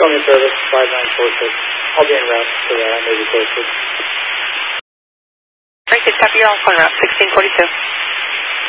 Coming service 5946. I'll be en route to that. I may be closer. Frank, copy, you're on phone route 1642.